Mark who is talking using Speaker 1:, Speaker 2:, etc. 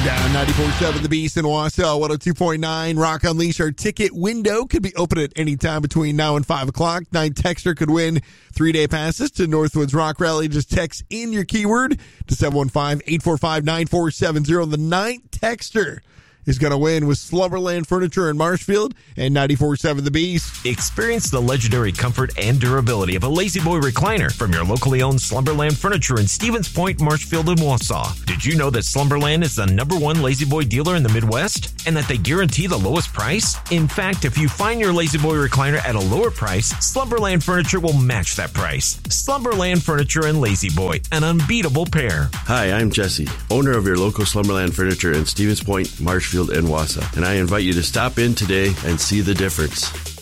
Speaker 1: Down 94.7 The Beast in Wausau, 102.9 Rock Unleash. Our ticket window could be open at any time between now and 5 o'clock. 9 texter could win 3-day passes to Northwoods Rock Rally. Just text in your keyword to 715-845-9470. The 9th texter is going to win with Slumberland Furniture in Marshfield and 94.7 The Beast.
Speaker 2: Experience the legendary comfort and durability of a La-Z-Boy recliner from your locally owned Slumberland Furniture in Stevens Point, Marshfield, and Wausau. Did you know that Slumberland is the #1 La-Z-Boy dealer in the Midwest and that they guarantee the lowest price? In fact, if you find your La-Z-Boy recliner at a lower price, Slumberland Furniture will match that price. Slumberland Furniture and La-Z-Boy, an unbeatable pair.
Speaker 3: Hi, I'm Jesse, owner of your local Slumberland Furniture in Stevens Point, Marshfield, and Wausau, and I invite you to stop in today and see the difference.